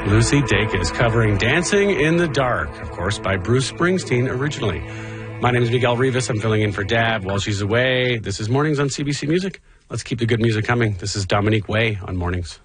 Lucy Dacus covering Dancing in the Dark, of course, by Bruce Springsteen originally. My name is Miguel Rivas. I'm filling in for Dab while she's away. This is Mornings on CBC Music. Let's keep the good music coming. This is Dominique Way on Mornings.